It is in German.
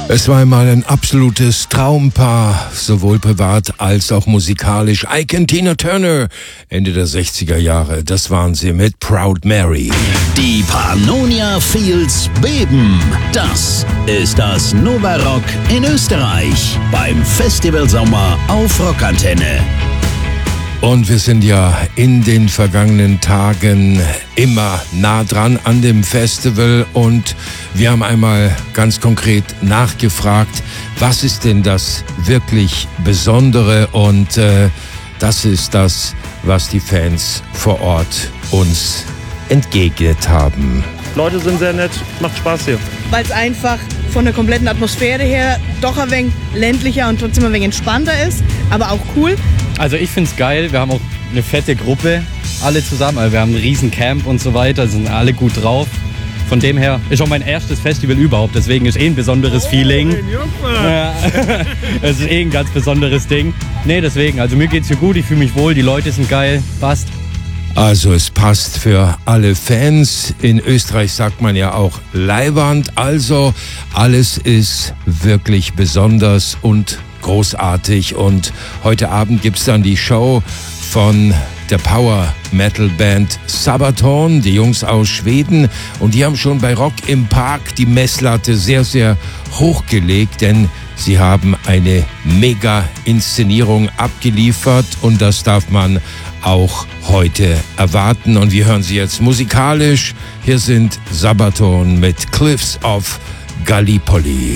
Es war einmal ein absolutes Traumpaar, sowohl privat als auch musikalisch. Ike und Tina Turner, Ende der 60er Jahre, das waren sie mit Proud Mary. Die Pannonia Fields beben. Das ist das Nova Rock in Österreich beim Festival Sommer auf Rockantenne. Und wir sind ja in den vergangenen Tagen immer nah dran an dem Festival und wir haben einmal ganz konkret nachgefragt, was ist denn das wirklich Besondere, und das ist das, was die Fans vor Ort uns entgegnet haben. Leute sind sehr nett, macht Spaß hier. Weil es einfach von der kompletten Atmosphäre her doch ein wenig ländlicher und trotzdem ein wenig entspannter ist, aber auch cool. Also ich find's geil, wir haben auch eine fette Gruppe, alle zusammen, also wir haben ein riesen Camp und so weiter, sind alle gut drauf. Von dem her ist auch mein erstes Festival überhaupt, deswegen ist ein besonderes Feeling. Ja, es ist ein ganz besonderes Ding. Nee, deswegen, also mir geht's hier gut, ich fühle mich wohl, die Leute sind geil, passt. Also es passt für alle Fans. In Österreich sagt man ja auch Leiwand. Also alles ist wirklich besonders und großartig. Und heute Abend gibt's dann die Show von der Power Metal Band Sabaton, die Jungs aus Schweden. Und die haben schon bei Rock im Park die Messlatte sehr, sehr hochgelegt, denn sie haben eine Mega-Inszenierung abgeliefert und das darf man auch heute erwarten. Und wir hören sie jetzt musikalisch. Hier sind Sabaton mit Cliffs of Gallipoli.